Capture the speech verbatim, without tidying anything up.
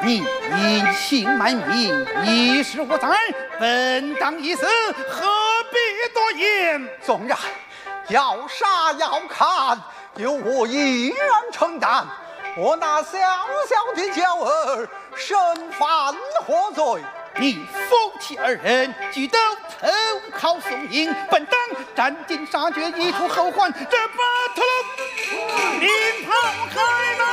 你隐姓埋名，一时无灾，本当一死，何必多言？ 纵然要杀要砍，由我一人承担。我那小小的娇儿，身犯何罪？ 你夫妻二人俱都投靠宋营，本当斩尽杀绝，以除后患，这不图令抛开呢？